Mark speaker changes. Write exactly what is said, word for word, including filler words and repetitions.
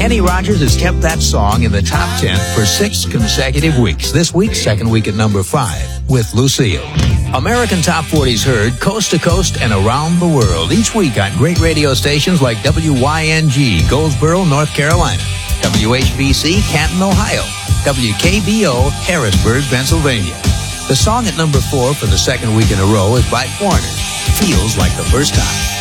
Speaker 1: Kenny Rogers has kept that song in the top ten for six consecutive weeks. This week, second week at number five with Lucille. American Top forties heard coast to coast and around the world each week on great radio stations like W Y N G, Goldsboro, North Carolina, W H B C, Canton, Ohio, W K B O, Harrisburg, Pennsylvania. The song at number four for the second week in a row is by Foreigners, Feels Like the First Time.